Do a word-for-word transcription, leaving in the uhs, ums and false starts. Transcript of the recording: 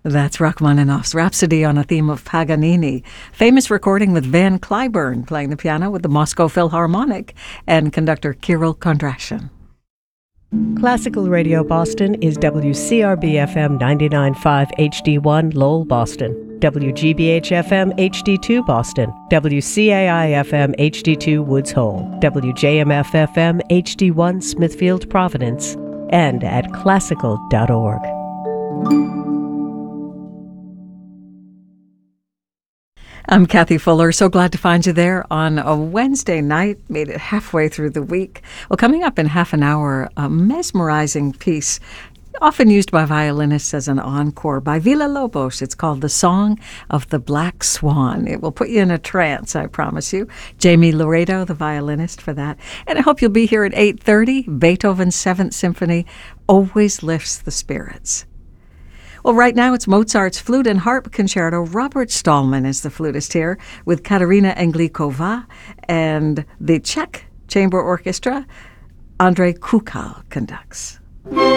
That's Rachmaninoff's Rhapsody on a Theme of Paganini. Famous recording with Van Cliburn playing the piano with the Moscow Philharmonic and conductor Kirill Kondrashin. Classical Radio Boston is W C R B F M ninety-nine point five H D one Lowell, Boston, W G B H F M H D two Boston, W C A I F M H D two Woods Hole, W J M F F M H D one Smithfield, Providence, and at classical dot org. I'm Kathy Fuller. So glad to find you there on a Wednesday night. Made it halfway through the week. Well, coming up in half an hour, a mesmerizing piece, often used by violinists as an encore by Villa-Lobos. It's called The Song of the Black Swan. It will put you in a trance, I promise you. Jamie Laredo, the violinist, for that. And I hope you'll be here at eight thirty. Beethoven's Seventh Symphony always lifts the spirits. Well, right now it's Mozart's Flute and Harp Concerto. Robert Stallman is the flutist here with Katerina Englikova, and the Czech Chamber Orchestra, Andrei Kukal conducts.